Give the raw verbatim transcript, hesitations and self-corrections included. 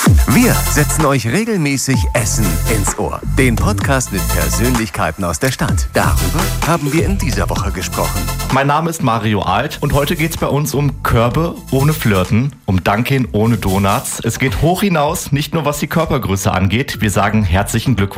Wir setzen euch regelmäßig Essen ins Ohr. Den Podcast mit Persönlichkeiten aus der Stadt. Darüber haben wir in dieser Woche gesprochen. Mein Name ist Mario Alt und heute geht es bei uns um Körbe ohne Flirten, um Dunkin' ohne Donuts. Es geht hoch hinaus, nicht nur was die Körpergröße angeht. Wir sagen herzlichen Glückwunsch.